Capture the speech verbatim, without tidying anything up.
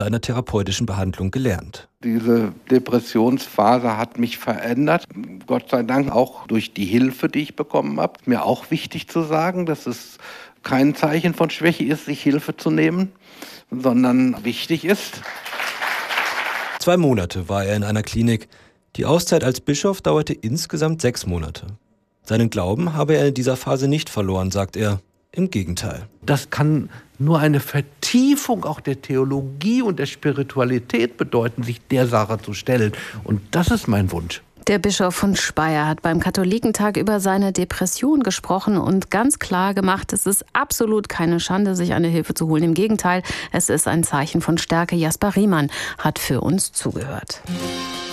einer therapeutischen Behandlung gelernt. Diese Depressionsphase hat mich verändert. Gott sei Dank auch durch die Hilfe, die ich bekommen habe. Mir auch wichtig zu sagen, dass es kein Zeichen von Schwäche ist, sich Hilfe zu nehmen, sondern wichtig ist. Zwei Monate war er in einer Klinik. Die Auszeit als Bischof dauerte insgesamt sechs Monate. Seinen Glauben habe er in dieser Phase nicht verloren, sagt er. Im Gegenteil. Das kann nur eine Vertiefung auch der Theologie und der Spiritualität bedeuten, sich der Sache zu stellen. Und das ist mein Wunsch. Der Bischof von Speyer hat beim Katholikentag über seine Depression gesprochen und ganz klar gemacht, es ist absolut keine Schande, sich eine Hilfe zu holen. Im Gegenteil, es ist ein Zeichen von Stärke. Jasper Riemann hat für uns zugehört.